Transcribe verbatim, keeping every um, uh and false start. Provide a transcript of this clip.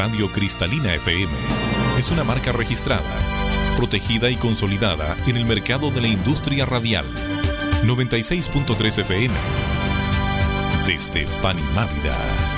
Radio Cristalina F M es una marca registrada, protegida y consolidada en el mercado de la industria radial. noventa y seis punto tres F M desde Panimávida.